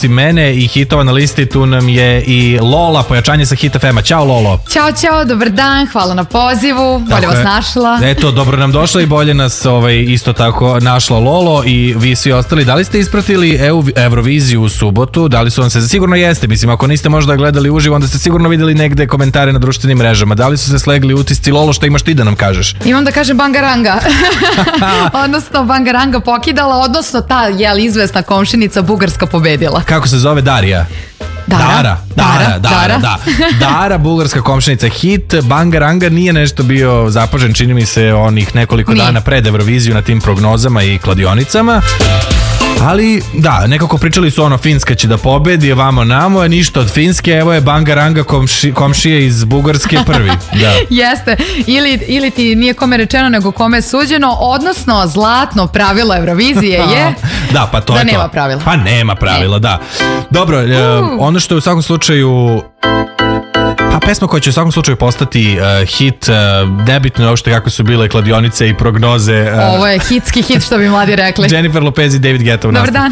osim mene i hitova na listi, tu nam je i Lola, pojačanje sa Hit FM-a. Ćao Lolo. Ćao, dobar dan, hvala na pozivu, bolje vas našla. Eto, dobro nam došla i bolje nas isto tako našla Lolo i vi svi ostali. Da li ste ispratili Euroviziju u subotu? Da li su vam se, sigurno jeste, mislim, ako niste možda gledali uživo, onda ste sigurno vidjeli negde komentare na društvenim mrežama. Da li su se slegli utisci? Lolo, šta imaš ti da nam kažeš? Imam da kažem Bangaranga. Odnosno Bangaranga pokidala, odnosno ta izvesna komšinica bugarska pobedila. Kako se zove? Darija? Dara, bugarska komšinica. Hit Bangaranga nije nešto bio zapažen, čini mi se, onih nekoliko dana pred Euroviziju na tim prognozama i kladionicama. Ali, da, nekako pričali su Finska će da pobedi, vamo namo, a ništa od Finske, evo je Bangaranga komšije iz Bugarske prvi. Da. Jeste, ili ti nije kome rečeno nego kome suđeno, odnosno zlatno pravilo Eurovizije je da, pa to da je nema to. pravila. Pa nema pravila, da. Dobro, ono što je u svakom slučaju... Pa pesma koja će u svakom slučaju postati hit, nebitno je uopšte kako su bile kladionice i prognoze. Ovo je hitski hit, što bi mladi rekli. Jennifer Lopez i David Guetta u nastavu. Dobar dan.